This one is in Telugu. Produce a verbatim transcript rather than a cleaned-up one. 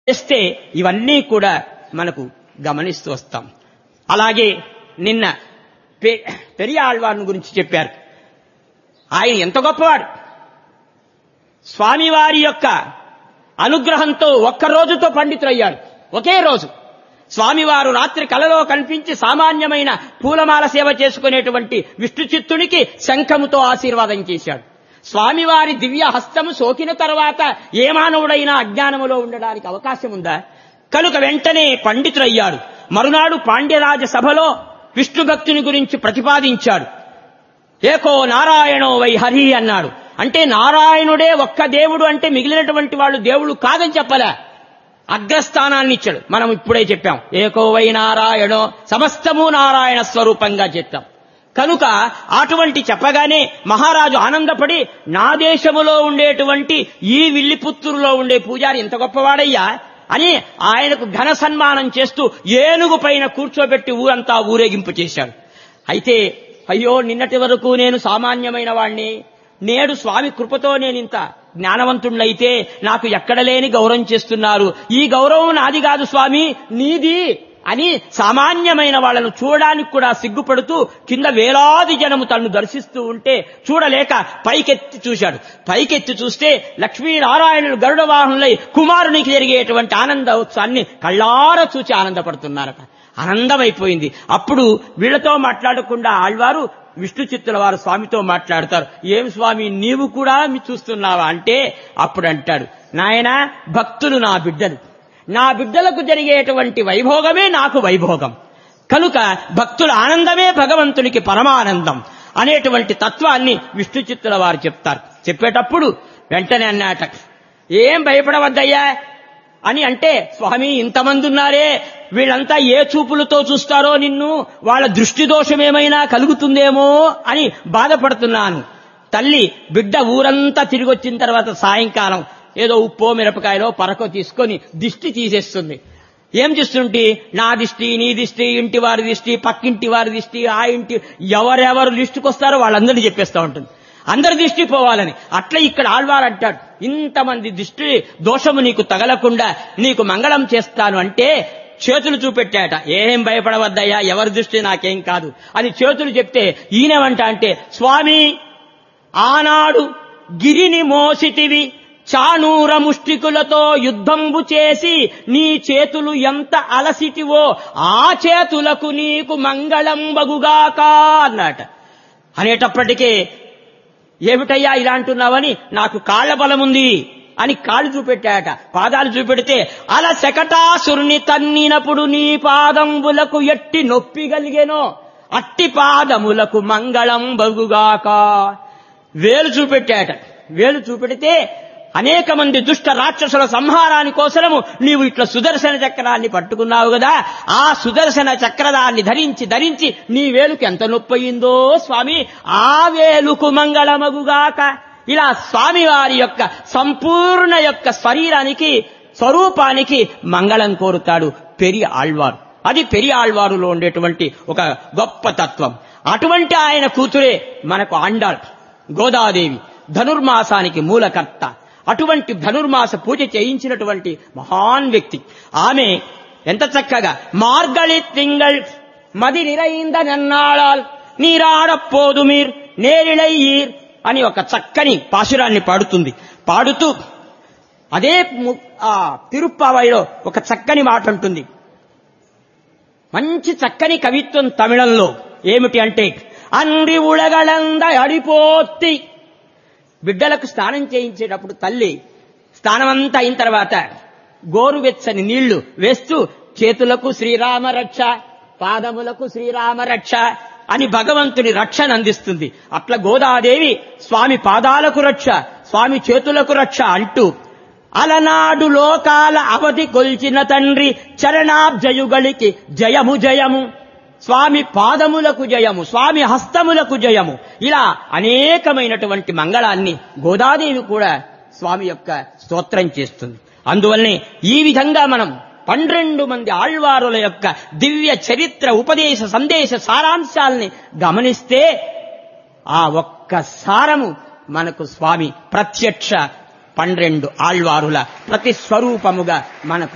చేస్తే ఇవన్నీ కూడా మనకు గమనిస్తూ వస్తాం. అలాగే నిన్న పెరియాళ్వార్ను గురించి చెప్పారు. ఆయన ఎంత గొప్పవాడు. స్వామివారి యొక్క అనుగ్రహంతో ఒక్క రోజుతో పండితులయ్యాడు. ఒకే రోజు స్వామివారు రాత్రి కలలో కనిపించి సామాన్యమైన పూలమాల సేవ చేసుకునేటువంటి విష్ణు చిత్తునికి శంఖముతో ఆశీర్వాదం చేశాడు. స్వామివారి దివ్య హస్తము సోకిన తర్వాత ఏ మానవుడైనా అజ్ఞానములో ఉండడానికి అవకాశం ఉందా? కనుక వెంటనే పండితులయ్యాడు. మరునాడు పాండ్యరాజ సభలో విష్ణు భక్తుని గురించి ప్రతిపాదించాడు. ఏకో నారాయణో వై హరి అన్నాడు. అంటే నారాయణుడే ఒక్క దేవుడు అంటే మిగిలినటువంటి వాళ్ళు దేవుడు కాదని చెప్పలే, అగ్రస్థానాన్ని ఇచ్చాడు. మనం ఇప్పుడే చెప్పాం ఏకో వై నారాయణో, సమస్తము నారాయణ స్వరూపంగా చెప్పాం. కనుక అటువంటి చెప్పగానే మహారాజు ఆనందపడి నా దేశములో ఉండేటువంటి ఈ విల్లిపుత్తూరులో ఉండే పూజారి ఎంత గొప్పవాడయ్యా అని ఆయనకు ఘన సన్మానం చేస్తూ ఏనుగు పైన కూర్చోబెట్టి ఊరంతా ఊరేగింపు చేశాడు. అయితే అయ్యో నిన్నటి వరకు నేను సామాన్యమైన వాణ్ణి, నేడు స్వామి కృపతో నేనింత జ్ఞానవంతుణ్ణైతే నాకు ఎక్కడ లేని గౌరవం చేస్తున్నారు. ఈ గౌరవం నాది కాదు స్వామి, నీది అని సామాన్యమైన వాళ్లను చూడడానికి కూడా సిగ్గుపడుతూ కింద వేలాది జనము తనను దర్శిస్తూ ఉంటే చూడలేక పైకెత్తి చూశాడు. పైకెత్తి చూస్తే లక్ష్మీనారాయణులు గరుడ వాహనులై కుమారునికి జరిగేటువంటి ఆనంద ఉత్సవాన్ని కళ్ళారా చూచి ఆనందపడుతున్నారట. ఆనందమైపోయింది. అప్పుడు వీళ్లతో మాట్లాడకుండా ఆళ్వారు విష్ణు చిత్తుల వారు స్వామితో మాట్లాడతారు. ఏం స్వామి నీవు కూడా చూస్తున్నావా అంటే అప్పుడు అంటాడు, నాయనా భక్తులు నా బిడ్డలు, నా బిడ్డలకు జరిగేటువంటి వైభోగమే నాకు వైభోగం. కనుక భక్తుల ఆనందమే భగవంతునికి పరమానందం అనేటువంటి తత్వాన్ని విష్ణు చిత్తుల వారు చెప్తారు. చెప్పేటప్పుడు వెంటనే అన్నాట, ఏం భయపడవద్దయ్యా అని అంటే, స్వామి ఇంతమంది ఉన్నారే వీళ్ళంతా ఏ చూపులతో చూస్తారో నిన్ను, వాళ్ళ దృష్టి దోషమేమైనా కలుగుతుందేమో అని బాధపడుతున్నాను. తల్లి బిడ్డ ఊరంతా తిరిగి వచ్చిన తర్వాత సాయంకాలం ఏదో ఉప్పో మిరపకాయలో పరకో తీసుకొని దిష్టి తీసేస్తుంది. ఏం చేస్తుంటే నా దిష్టి, నీ దిష్టి, ఇంటి వారి దిష్టి, పక్కింటి వారి దిష్టి, ఆ ఇంటి ఎవరెవరు లిస్టుకొస్తారో వాళ్ళందరినీ చెప్పేస్తూ ఉంటుంది, అందరి దిష్టి పోవాలని. అట్లా ఇక్కడ ఆళ్వారు అంటాడు, ఇంతమంది దిష్టి దోషము నీకు తగలకుండా నీకు మంగళం చేస్తాను అంటే చేతులు చూపెట్టాట. ఏం భయపడవద్దయ్యా, ఎవరి దృష్టి నాకేం కాదు అని చేతులు చెప్తే ఈయనవంట అంటే, స్వామి ఆనాడు గిరిని మోసితివి, చానూర ముష్టికులతో యుద్ధంబు చేసి నీ చేతులు ఎంత అలసిటివో ఆ చేతులకు నీకు మంగళం బగుగాక అన్నట. అనేటప్పటికే ఏమిటయ్యా ఇలా అంటున్నావని, నాకు కాళ్ల బలముంది అని కాళ్ళు చూపెట్టాట. పాదాలు చూపెడితే అలా శకటాసురుని తన్నినప్పుడు నీ పాదంబులకు ఎట్టి నొప్పి కలిగేనో అట్టి పాదములకు మంగళం బగుగాక. వేలు చూపెట్టాట. వేలు చూపెడితే అనేక మంది దుష్ట రాక్షసుల సంహారాని కోసము నీవు ఇట్లా సుదర్శన చక్రాన్ని పట్టుకున్నావు కదా, ఆ సుదర్శన చక్రదాన్ని ధరించి ధరించి నీ వేలుకు ఎంత నొప్పయిందో స్వామి, ఆ వేలుకు మంగళమగుగాక. ఇలా స్వామివారి యొక్క సంపూర్ణ యొక్క శరీరానికి స్వరూపానికి మంగళం కోరుతాడు పెరియ ఆళ్వారు. అది పెరియ ఆళ్వారులో ఉండేటువంటి ఒక గొప్ప తత్వం. అటువంటి ఆయన కూతురే మనకు ఆండాళ్ గోదాదేవి, ధనుర్మాసానికి మూలకర్త. అటువంటి ధనుర్మాస పూజ చేయించినటువంటి మహాన్ వ్యక్తి ఆమె. ఎంత చక్కగా మార్గళి తింగళ్ మది నిరైంద నన్నాళాల్ నీరాడపోదు మీర్ నేరిళయ్యీర్ అని ఒక చక్కని పాశురాన్ని పాడుతుంది. పాడుతూ అదే ఆ తిరుప్పావైలో ఒక చక్కని మాట ఉంటుంది. మంచి చక్కని కవిత్వం తమిళంలో. ఏమిటి అంటే, అంది ఉళగళంద అడిపోత్తి. బిడ్డలకు స్నానం చేయించేటప్పుడు తల్లి స్నానమంతా అయిన తర్వాత గోరువెచ్చని నీళ్లు వేస్తూ చేతులకు శ్రీరామ రక్ష, పాదములకు శ్రీరామ రక్ష అని భగవంతుని రక్షను అందిస్తుంది. అట్లా గోదాదేవి స్వామి పాదాలకు రక్ష, స్వామి చేతులకు రక్ష అంటూ అలనాడు లోకాల అవధి కొల్చిన తండ్రి చరణాబ్జయుగళికి జయము జయము, స్వామి పాదములకు జయము, స్వామి హస్తములకు జయము. ఇలా అనేకమైనటువంటి మంగళాన్ని గోదాదేవి కూడా స్వామి యొక్క స్తోత్రం చేస్తుంది. అందువల్లనే ఈ విధంగా మనం పన్నెండు మంది ఆళ్వారుల యొక్క దివ్య చరిత్ర, ఉపదేశ, సందేశ సారాంశాలని గమనిస్తే ఆ ఒక్క సారము మనకు స్వామి ప్రత్యక్ష పన్నెండు ఆళ్వారుల ప్రతి స్వరూపముగా మనకు